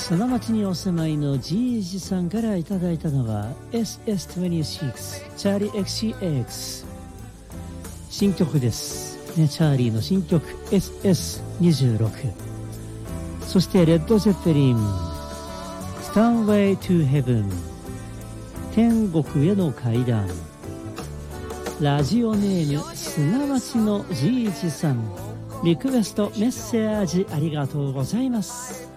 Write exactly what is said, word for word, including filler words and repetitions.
砂町にお住まいのジージさんからいただいたのは エスエスにじゅうろく チャーリー エックスシーエックス 新曲ですね。チャーリーの新曲 エスエスにじゅうろく。 そしてレッド・ゼッペリン Stairway to Heaven 天国への階段。ラジオネーム砂町のじいじさん、リクエストメッセージありがとうございます。